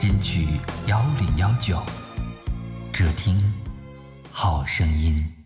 金曲1019，这听好声音。